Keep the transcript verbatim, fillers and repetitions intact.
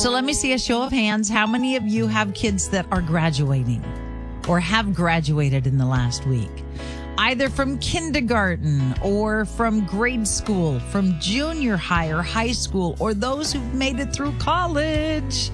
So let me see a show of hands. How many of you have kids that are graduating or have graduated in the last week? Either from kindergarten or from grade school, from junior high or high school, or those who've made it through college.